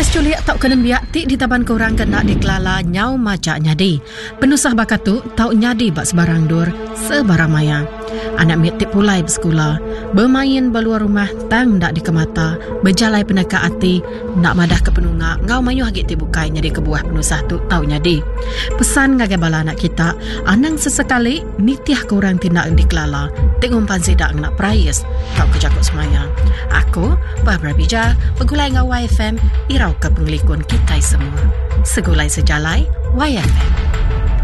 Kes culik tau kenen biak ti di taban korang kena dikelala nyau macak nyadi. Penusah bakatu tau nyadi bak sebarang dur sebarang maya. Anak miak ti pulai bersekolah, bermain beluar rumah tang dak dikemata, berjalai peneka ati, nak madah ke penunga, ngau mayu hagit ti bukai nyadi kebuah penusah tu tau nyadi. Pesan ngagai bala anak kita, anang sesekali nitiah korang tindak dikelala, tengumpan sidak nak prayes, tau kejakut semaya. Aku, Barbara Bija, pegulai ngau YFM, irau ke penglikun kita semua. Segulai sejalai, YFM.